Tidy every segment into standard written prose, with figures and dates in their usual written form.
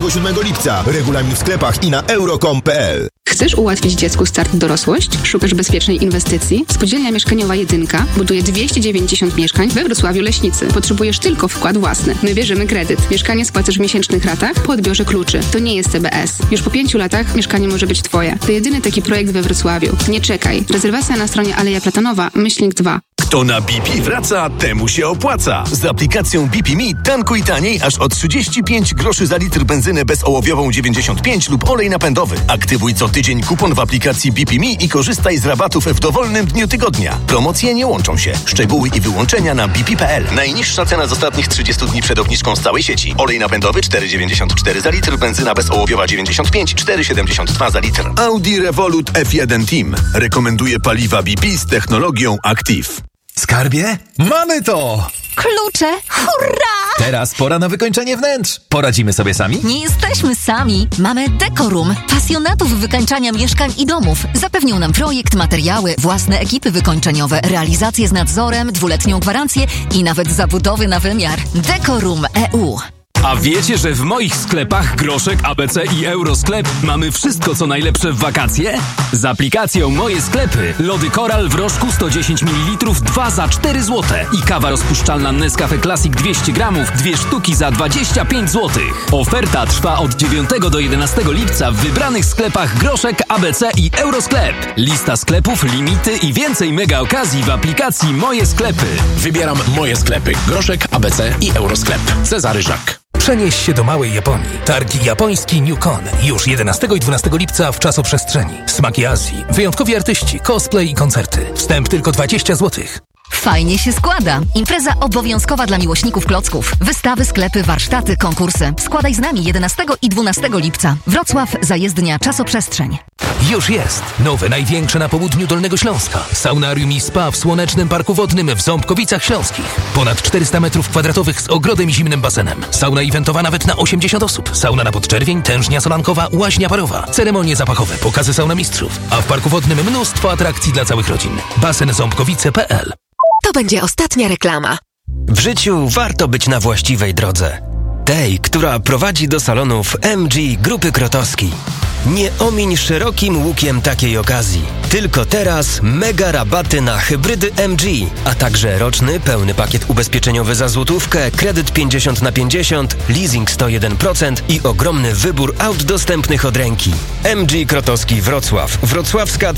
27 lipca. Regulamin w sklepach i na euro.com.pl. Chcesz ułatwić dziecku start w dorosłość? Szukasz bezpiecznej inwestycji? Spółdzielnia Mieszkaniowa Jedynka buduje 290 mieszkań we Wrocławiu Leśnicy. Potrzebujesz tylko wkład własny. My bierzemy kredyt. Mieszkanie spłacasz w miesięcznych ratach po odbiorze kluczy. To nie jest CBS. Już po 5 latach mieszkanie może być Twoje. To jedyny taki projekt we Wrocławiu. Nie czekaj. Rezerwacja na stronie Aleja Platanowa, /2. Kto na BP wraca, temu się opłaca. Z aplikacją BP Me tankuj taniej aż o 35 groszy za litr benzynę bezołowiową 95 lub olej napędowy. Aktywuj co tydzień kupon w aplikacji BP Me i korzystaj z rabatów w dowolnym dniu tygodnia. Promocje nie łączą się. Szczegóły i wyłączenia na bp.pl. Najniższa cena z ostatnich 30 dni przed obniżką z całej sieci. Olej napędowy 4,94 za litr, benzyna bezołowiowa 95, 4,72 za litr. Audi Revolut F1 Team rekomenduje paliwa BP z technologią Active. Skarbie? Mamy to! Klucze! Hurra! Teraz pora na wykończenie wnętrz. Poradzimy sobie sami? Nie jesteśmy sami. Mamy Dekorum, pasjonatów wykańczania mieszkań i domów. Zapewnią nam projekt, materiały, własne ekipy wykończeniowe, realizację z nadzorem, 2-letnią gwarancję i nawet zabudowy na wymiar. Dekorum EU. A wiecie, że w moich sklepach Groszek, ABC i Eurosklep mamy wszystko, co najlepsze w wakacje? Z aplikacją Moje Sklepy lody Koral w rożku 110 ml 2 za 4 zł i kawa rozpuszczalna Nescafe Classic 200 gramów 2 sztuki za 25 zł. Oferta trwa od 9 do 11 lipca w wybranych sklepach Groszek, ABC i Eurosklep. Lista sklepów, limity i więcej mega okazji w aplikacji Moje Sklepy. Wybieram Moje Sklepy. Groszek, ABC i Eurosklep. Cezary Żak. Przenieś się do małej Japonii. Targi japoński NewCon. Już 11 i 12 lipca w czasoprzestrzeni. Smaki Azji, wyjątkowi artyści, cosplay i koncerty. Wstęp tylko 20 zł. Fajnie się składa. Impreza obowiązkowa dla miłośników klocków. Wystawy, sklepy, warsztaty, konkursy. Składaj z nami 11 i 12 lipca. Wrocław, zajezdnia Czasoprzestrzeń. Już jest. Nowe, największe na południu Dolnego Śląska. Saunarium i spa w Słonecznym Parku Wodnym w Ząbkowicach Śląskich. Ponad 400 m2 z ogrodem i zimnym basenem. Sauna eventowa nawet na 80 osób. Sauna na podczerwień, tężnia solankowa, łaźnia parowa. Ceremonie zapachowe, pokazy sauna mistrzów. A w Parku Wodnym mnóstwo atrakcji dla całych rodzin. Basen ząbkowice.pl. To będzie ostatnia reklama. W życiu warto być na właściwej drodze. Tej, która prowadzi do salonów MG Grupy Krotowski. Nie omiń szerokim łukiem takiej okazji. Tylko teraz mega rabaty na hybrydy MG, a także roczny pełny pakiet ubezpieczeniowy za złotówkę, kredyt 50/50, leasing 101% i ogromny wybór aut dostępnych od ręki. MG Krotowski Wrocław, Wrocławska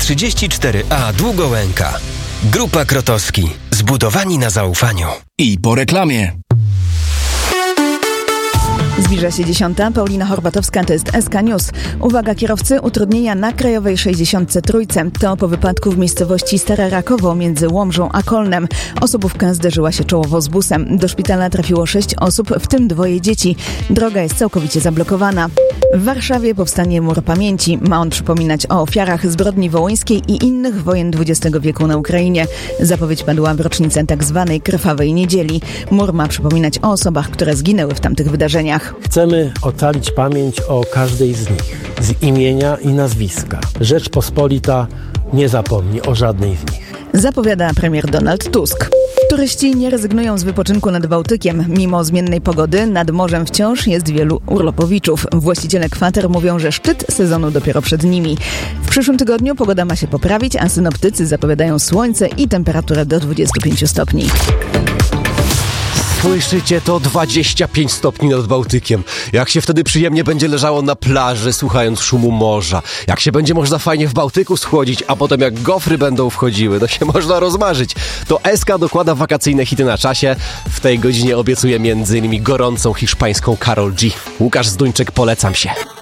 34A Długołęka. Grupa Krotowski. Zbudowani na zaufaniu. I po reklamie. Zbliża się 10. Paulina Horbatowska, to jest SK News. Uwaga kierowcy, utrudnienia na Krajowej 63. To po wypadku w miejscowości Stare Rakowo między Łomżą a Kolnem. Osobówka zderzyła się czołowo z busem. Do szpitala trafiło 6 osób, w tym 2 dzieci. Droga jest całkowicie zablokowana. W Warszawie powstanie Mur Pamięci. Ma on przypominać o ofiarach zbrodni wołyńskiej i innych wojen XX wieku na Ukrainie. Zapowiedź padła w rocznicę tzw. Krwawej Niedzieli. Mur ma przypominać o osobach, które zginęły w tamtych wydarzeniach. Chcemy ocalić pamięć o każdej z nich, z imienia i nazwiska. Rzeczpospolita nie zapomni o żadnej z nich. Zapowiada premier Donald Tusk. Turyści nie rezygnują z wypoczynku nad Bałtykiem. Mimo zmiennej pogody nad morzem wciąż jest wielu urlopowiczów. Właściciele kwater mówią, że szczyt sezonu dopiero przed nimi. W przyszłym tygodniu pogoda ma się poprawić, a synoptycy zapowiadają słońce i temperaturę do 25 stopni. Słyszycie to? 25 stopni nad Bałtykiem. Jak się wtedy przyjemnie będzie leżało na plaży, słuchając szumu morza. Jak się będzie można fajnie w Bałtyku schłodzić, a potem jak gofry będą wchodziły, to się można rozmarzyć. To SK dokłada wakacyjne hity na czasie. W tej godzinie obiecuję m.in. gorącą hiszpańską Karol G. Łukasz Zduńczyk, polecam się.